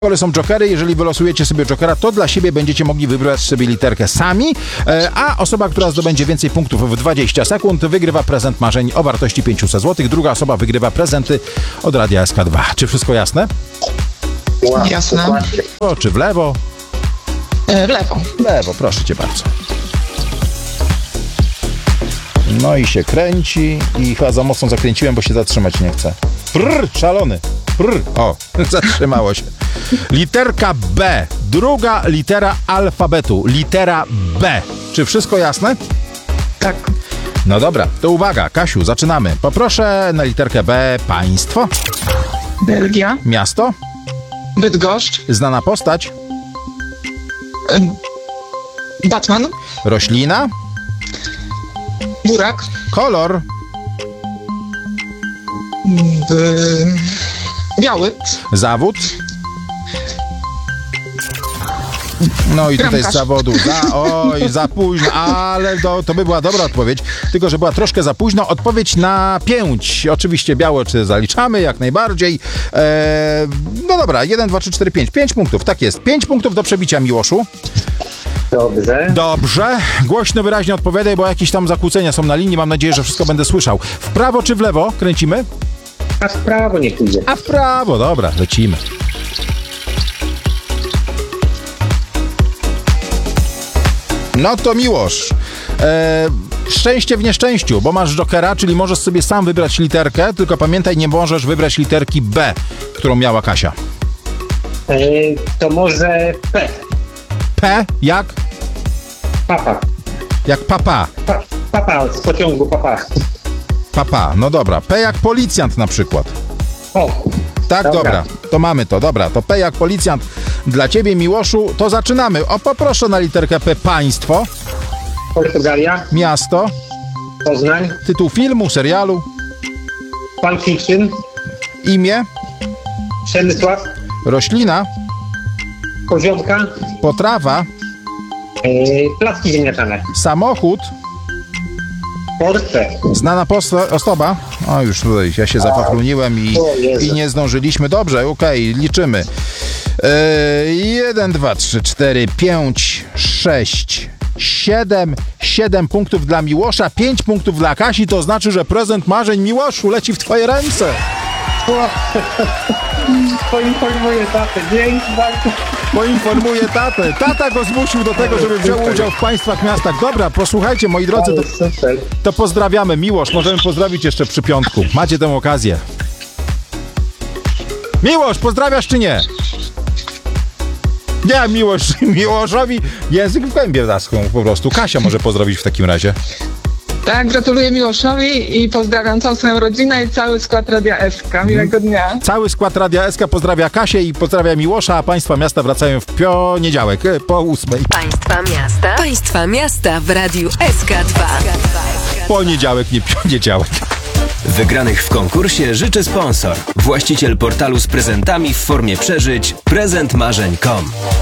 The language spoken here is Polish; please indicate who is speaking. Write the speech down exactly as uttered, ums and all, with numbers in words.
Speaker 1: Ale są jokery, jeżeli wylosujecie sobie jokera, to dla siebie będziecie mogli wybrać sobie literkę sami, a osoba, która zdobędzie więcej punktów w dwadzieścia sekund, wygrywa prezent marzeń o wartości pięćset złotych. Druga osoba wygrywa prezenty od Radia S K dwa. Czy wszystko jasne?
Speaker 2: Jasne.
Speaker 1: O, czy w lewo?
Speaker 2: E, w lewo.
Speaker 1: W lewo, proszę cię bardzo. No i się kręci i chyba za mocno zakręciłem, bo się zatrzymać nie chce. Prr, szalony. Prr. O, zatrzymało się. Literka B. Druga litera alfabetu. Litera B. Czy wszystko jasne?
Speaker 2: Tak.
Speaker 1: No dobra, to uwaga, Kasiu, zaczynamy. Poproszę na literkę B państwo.
Speaker 2: Belgia.
Speaker 1: Miasto.
Speaker 2: Bydgoszcz.
Speaker 1: Znana postać.
Speaker 2: E, Batman.
Speaker 1: Roślina.
Speaker 2: Burak.
Speaker 1: Kolor.
Speaker 2: B... Biały.
Speaker 1: Zawód. No i tutaj z
Speaker 2: Bramkarz.
Speaker 1: zawodu. Za, oj, za późno, ale do, to by była dobra odpowiedź, tylko że była troszkę za późno. Odpowiedź na pięć. Oczywiście białe czy zaliczamy, jak najbardziej. Eee, no dobra, jeden, dwa, trzy, cztery, pięć. Pięć punktów, tak jest. Pięć punktów do przebicia, Miłoszu.
Speaker 3: Dobrze.
Speaker 1: Dobrze. Głośno, wyraźnie odpowiadaj, bo jakieś tam zakłócenia są na linii. Mam nadzieję, że wszystko będę słyszał. W prawo czy w lewo? Kręcimy?
Speaker 3: A w prawo nie pójdzie.
Speaker 1: A w prawo, dobra, lecimy. No to Miłosz, e, szczęście w nieszczęściu, bo masz jokera, czyli możesz sobie sam wybrać literkę, tylko pamiętaj, nie możesz wybrać literki B, którą miała Kasia.
Speaker 3: E, to może P.
Speaker 1: P jak?
Speaker 3: Papa.
Speaker 1: Jak papa.
Speaker 3: Pa, papa, z pociągu papa.
Speaker 1: Papa, no dobra. P jak policjant na przykład.
Speaker 3: O,
Speaker 1: Tak, dobra.
Speaker 3: Dobra.
Speaker 1: To mamy to, dobra. To P jak policjant dla ciebie, Miłoszu. To zaczynamy. O, poproszę na literkę P państwo,
Speaker 3: Portugalia,
Speaker 1: miasto,
Speaker 3: Poznań,
Speaker 1: tytuł filmu, serialu,
Speaker 3: Pulp Fiction,
Speaker 1: imię,
Speaker 3: Przemysław,
Speaker 1: roślina,
Speaker 3: Koziołka,
Speaker 1: potrawa,
Speaker 3: e, placki ziemniaczane,
Speaker 1: samochód,
Speaker 3: portfel.
Speaker 1: znana posta- osoba. O, już tutaj ja się zafachluniłem i,
Speaker 3: O Jezu.
Speaker 1: i nie zdążyliśmy. Dobrze, okej, liczymy. Yy, jeden, dwa, trzy, cztery, pięć, sześć, siedem. Siedem punktów dla Miłosza, pięć punktów dla Kasi. To znaczy, że prezent marzeń, Miłoszu, leci w twoje ręce.
Speaker 3: Poinformuję tatę. Dzięki bardzo.
Speaker 1: Poinformuję tatę. Tata go zmusił do tego, żeby wziął udział w państwach, miastach. Dobra, posłuchajcie, moi drodzy, to,
Speaker 3: Super.
Speaker 1: to pozdrawiamy. Miłosz, możemy pozdrowić jeszcze przy piątku. Macie tę okazję. Miłosz, pozdrawiasz czy nie? Nie, Miłosz, Miłoszowi język w gębie zaschł po prostu. Kasia może pozdrowić w takim razie.
Speaker 2: Tak, gratuluję Miłoszowi i pozdrawiam całą swoją rodzinę i cały skład Radia S K. Miłego dnia.
Speaker 1: Cały skład Radia S K pozdrawia Kasię i pozdrawia Miłosza, a państwa miasta wracają w poniedziałek e, po ósmej.
Speaker 4: Państwa miasta. Państwa miasta w Radiu S K dwa.
Speaker 1: Poniedziałek, nie poniedziałek.
Speaker 5: Wygranych w konkursie życzy sponsor. Właściciel portalu z prezentami w formie przeżyć prezent marzeń kropka com.